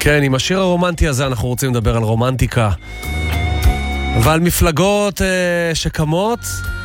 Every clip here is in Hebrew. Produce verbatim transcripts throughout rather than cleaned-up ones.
כן, עם השיר הרומנטי הזה אנחנו רוצים לדבר על רומנטיקה ועל מפלגות אה, שקמות.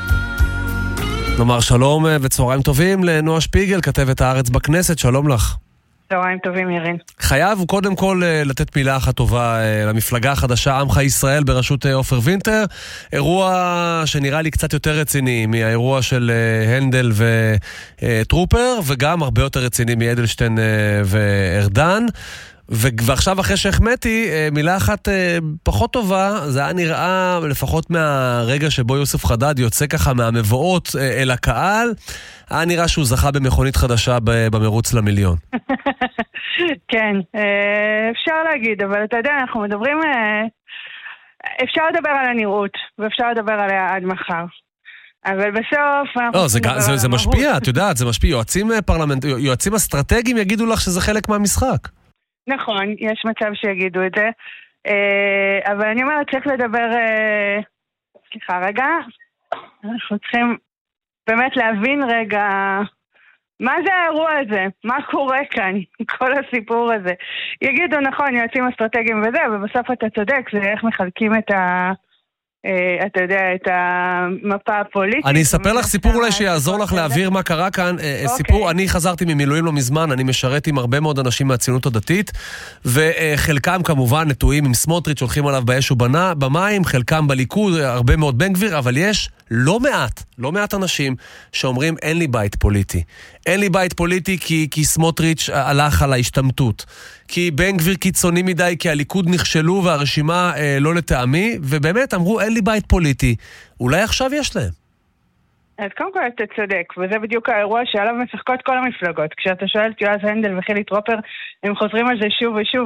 נאמר שלום וצהריים טובים לנועה שפיגל, כתבת הארץ בכנסת, שלום לך. צהריים טובים ירין. חייב קודם כל לתת מילה אחת טובה למפלגה החדשה עמך ישראל בראשות עופר וינטר, אירוע שנראה לי קצת יותר רציני מהאירוע של הנדל וטרופר, וגם הרבה יותר רציני מאדלשטיין וארדן. ועכשיו אחרי שהחמאתי, מילה אחת פחות טובה, זה היה נראה לפחות מהרגע שבו יוסף חדד יוצא ככה מהמבואות אל הקהל, היה נראה שהוא זכה במכונית חדשה במרוץ למיליון. כן, אפשר להגיד, אבל אתה יודע, אנחנו מדברים, אפשר לדבר על הנראות, ואפשר לדבר עליה עד מחר. אבל בסוף... לא, זה, זה, זה משפיע, את יודעת, זה משפיע. יועצים פרלמנט, יועצים אסטרטגיים יגידו לך שזה חלק מהמשחק. נכון, יש מצב שיגידו את זה, אבל אני אומרת, צריך לדבר, סליחה רגע, אנחנו צריכים באמת להבין רגע, מה זה האירוע הזה? מה קורה כאן? כל הסיפור הזה. יגידו, נכון, יועצים אסטרטגיים וזה, ובסוף אתה צודק, זה איך מחלקים את ה... אתה יודע, את המפה הפוליטית. אני אספר לך סיפור אולי שיעזור לך להעביר מה קרה כאן. סיפור, אני חזרתי ממילואים לא מזמן, אני משרת עם הרבה מאוד אנשים מהציונות הדתית, וחלקם כמובן נטועים עם סמוטריץ', הולכים עליו באש ובמים, חלקם בליכוד, הרבה מאוד בן גביר, אבל יש לא מעט, לא מעט אנשים שאומרים אין לי בית פוליטי. אין לי בית פוליטי כי, כי סמוטריץ' הלך על ההשתמטות. כי בן גביר קיצוני מדי, כי הליכוד נכשלו והרשימה אה, לא לטעמי, ובאמת אמרו אין לי בית פוליטי. אולי עכשיו יש להם. אז קודם כל אתה צודק, וזה בדיוק האירוע שעליו משחקות כל המפלגות. כשאתה שואל את יועז הנדל וחילי טרופר, הם חוזרים על זה שוב ושוב,